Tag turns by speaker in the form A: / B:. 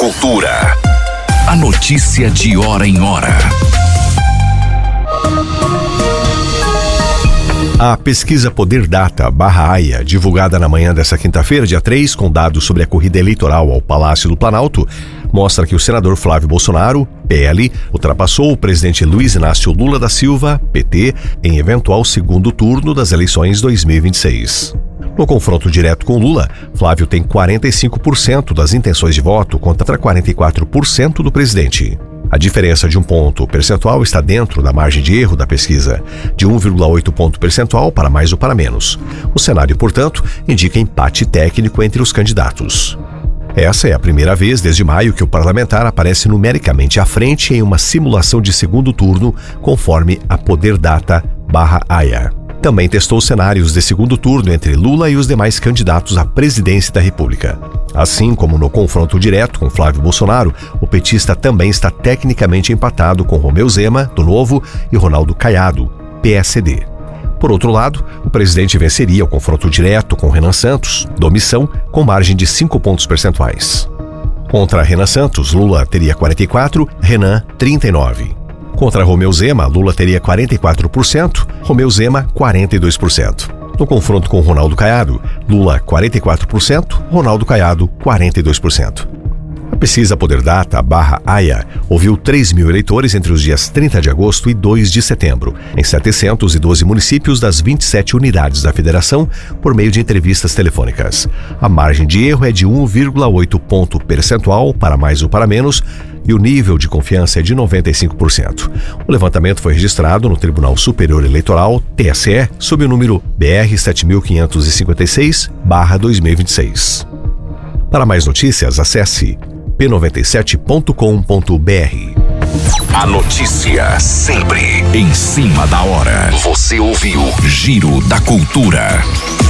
A: Cultura. A notícia de hora em hora.
B: A pesquisa Poder Data /AIA, divulgada na manhã desta quinta-feira, dia 3, com dados sobre a corrida eleitoral ao Palácio do Planalto, mostra que o senador Flávio Bolsonaro, PL, ultrapassou o presidente Luiz Inácio Lula da Silva, PT, em eventual segundo turno das eleições 2026. No confronto direto com Lula, Flávio tem 45% das intenções de voto contra 44% do presidente. A diferença de 1 ponto percentual está dentro da margem de erro da pesquisa, de 1,8 ponto percentual para mais ou para menos. O cenário, portanto, indica empate técnico entre os candidatos. Essa é a primeira vez desde maio que o parlamentar aparece numericamente à frente em uma simulação de segundo turno, conforme a Poder Data /AIA. Também testou cenários de segundo turno entre Lula e os demais candidatos à presidência da República. Assim como no confronto direto com Flávio Bolsonaro, o petista também está tecnicamente empatado com Romeu Zema, do Novo, e Ronaldo Caiado, PSD. Por outro lado, o presidente venceria o confronto direto com Renan Santos, do Missão, com margem de 5 pontos percentuais. Contra Renan Santos, Lula teria 44%, Renan 39%. Contra Romeu Zema, Lula teria 44%, Romeu Zema 42%. No confronto com Ronaldo Caiado, Lula 44%, Ronaldo Caiado 42%. A pesquisa Poder Data /AIA ouviu 3 mil eleitores entre os dias 30 de agosto e 2 de setembro, em 712 municípios das 27 unidades da federação, por meio de entrevistas telefônicas. A margem de erro é de 1,8 ponto percentual para mais ou para menos, e o nível de confiança é de 95%. O levantamento foi registrado no Tribunal Superior Eleitoral, TSE, sob o número BR 7556/2026. Para mais notícias, acesse p97.com.br.
A: A notícia sempre em cima da hora. Você ouviu Giro da Cultura.